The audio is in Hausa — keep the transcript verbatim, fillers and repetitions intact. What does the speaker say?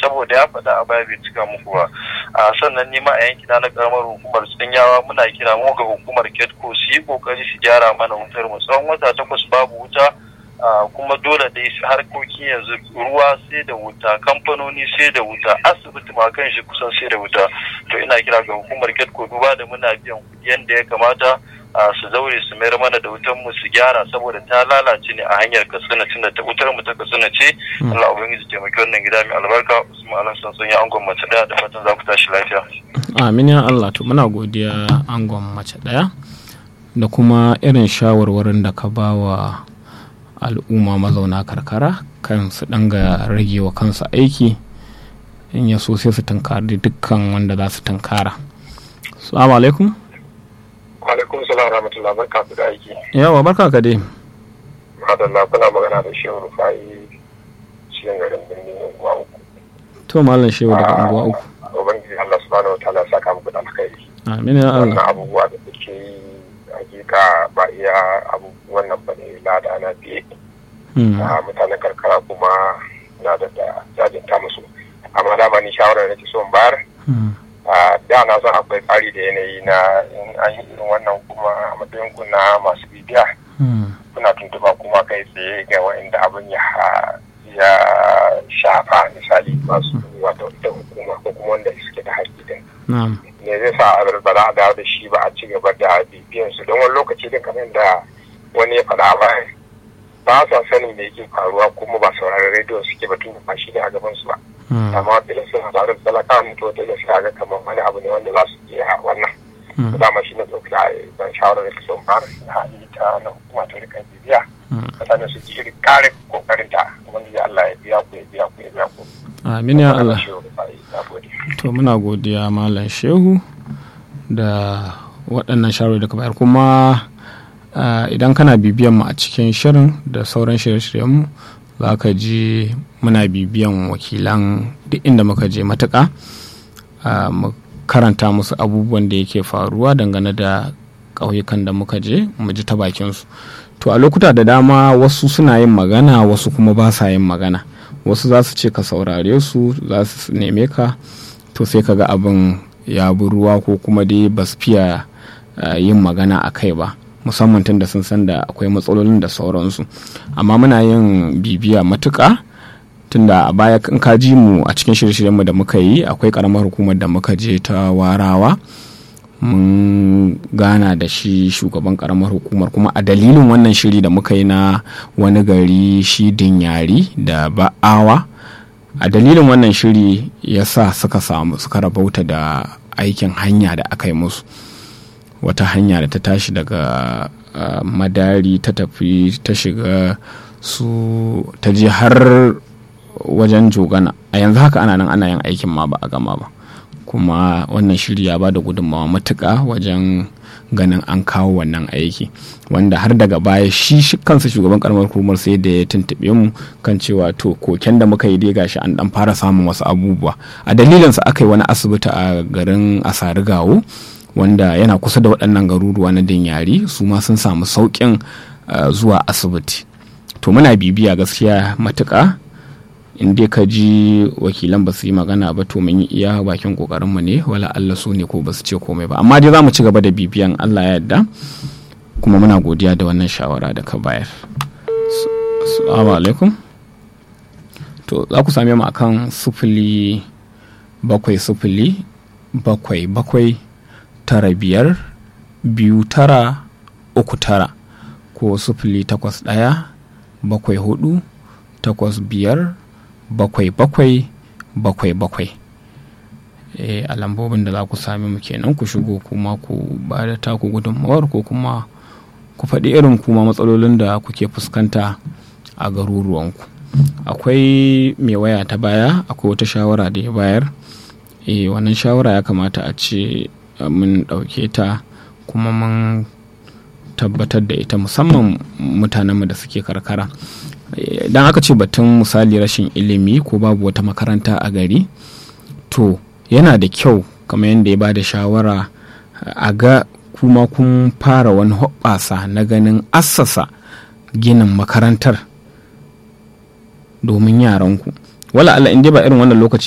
saboda ya faɗa a baya bai cika muku ba. A sannan ni ma a yankina na karamar hukumar Tsinyawa muna kira mu ga hukumar Ketco su yi kokari su gyara mana wutar mu tsawon wata takwas babu wuta. Uh, kuma dole dai harkoki yanzu ruwa sai da wuta, kamfanoni sai da wuta, asibiti ma kan shi kusan sai da wuta. To ina kira ga hukumar Ketco duba da muna biyan kuɗi yanda ya kamata uh, su zaure su mayar mana da wutar mu su gyara saboda ta lalace ne a hanyar Katsina tunda ta wutar mu ta Katsina ce. Mm. Allah ubangiji taimaki wannan gida mai albarka. Usman Alhassan sun yi angon mace daya da fatan za ku tashi lafiya. Amin ya Allah, to muna godiya angon mace daya da kuma irin shawarwarin da ka bawa al'umma mazauna karkara kan su danga rage wa kansu aiki in ya so sai su tunkari dukkan wanda za su tunkara. Assalamu alaikum. Wa alaikum salam rahmatullah, barka da aiki. Yawa barka ka dai. Madalla, kuna magana da Shehu Rufai cikin garin Birnin Unguwa uku. To Malam Shehu daga Unguwa uku. Ubangiji Allah subhanahu wa ta'ala ya saka muku da alkhairi. Amin ya Allah. Wannan abubuwa da kuke yi hakika ba iya abubuwan nan bane lada na biye. a mutanen karkara kuma na da jajinta musu, amma dama ni shawarar da nake so in bayar da na san akwai tsari da yanayi na in an yi irin wannan kuma a matsayin ku na masu bibiya kuna tuntuba kuma kai tsaye ga wa'inda abin ya ya shafa, misali masu wato ita hukuma ko kuma wanda suke da haƙƙi din me zai sa ba za a dawo da shi ba a ci gaba da bibiyan su, don wani lokaci din kamar da wani ya faɗa ba ba sa sanin me yake faruwa kuma ba sauraron rediyo suke batun da fashi ne a gaban su ba, amma bila suna tare da talaka mutu wata da suka ga kamar wani abu ne wanda za su iya wannan da dama shi ne tsoki da ban shawarar da son fara da hali ta na hukuma ta rikan bibiya mutane su ji irin kare kokarin ta wanda ya Allah ya biya ku ya biya ku ya biya ku. Amin ya Allah. To muna godiya Malam Shehu da waɗannan shawarwari da ka bayar, kuma Uh, idan kana bibiyan mu a cikin shirin da sauran shirye-shiryenmu za ka ji muna bibiyan wakilan duk inda muka je matuƙa uh, mu karanta musu abubuwan da yake faruwa dangane da ƙauyukan da muka je mu ji ta bakinsu. To a lokuta da dama wasu suna yin magana, wasu kuma ba sa yin magana, wasu za su ce ka saurare su, za su neme ka, to sai ka ga abin ya bi ruwa ko kuma dai ba su fiya uh, yin magana a kai ba, musamman tun da sun san da akwai matsalolin da sauransu. Amma muna yin bibiya matuƙa tun da a baya in ka ji mu a cikin shirye-shiryenmu da muka yi akwai ƙaramar hukumar da muka je ta Warawa, mun gana da shi shugaban ƙaramar hukumar, kuma a dalilin wannan shiri da muka yi na wani gari shi Dinyari da Ba'awa, a dalilin wannan shiri ya sa suka samu suka rabauta da aikin hanya da aka yi musu. Wata hanya da ta tashi daga uh, Madari ta tafi ta shiga su ta je har wajen Jogana. A yanzu haka ana nan ana yin aikin ma ba a gama ba, kuma wannan shiri ya ba da gudunmawa matuƙa wajen ganin an kawo wannan aiki, wanda har daga baya shi kansa shugaban karamar hukumar sai da ya tuntuɓe mu kan cewa to koken da muka yi dai gashi an dan fara samun wasu abubuwa. A dalilinsa aka yi wani asibiti a garin Asarigawo wanda yana kusa da waɗannan garuruwa na Dinyari, su ma sun samu sauƙin uh, zuwa asibiti. To muna bibiya gaskiya matuƙa, in dai ka ji wakilan ba su yi magana ba to mun yi iya bakin ƙoƙarinmu ne, wala Allah su ne ko ba su ce komai ba, amma dai za mu ci gaba da bibiyan Allah ya yarda, kuma muna godiya da wannan shawara da ka bayar. Assalamu alaikum. To za ku same mu akan sufuli bakwai sufuli bakwai bakwai tara biyar biyu tara uku tara ko sufuli takwas ɗaya bakwai hudu takwas biyar bakwai bakwai bakwai bakwai. E, a lambobin da za ku sami mu kenan ku shigo kuma ku ba da taku gudunmawar ko kuma ku faɗi irin kuma matsalolin da kuke fuskanta a garuruwanku. Akwai mai waya ta baya, akwai wata shawara da ya bayar. E, wannan shawara ya kamata a ce mun ɗauke ta kuma mun tabbatar da ita, musamman mutanenmu da suke karkara. Idan aka ce batun misali rashin ilimi ko babu wata makaranta a gari, to yana da kyau kamar yadda ya ba da shawara a ga kuma kun fara wani hoɓɓasa na ganin assasa ginin makarantar domin yaranku. Wala Allah in dai ba irin wannan lokaci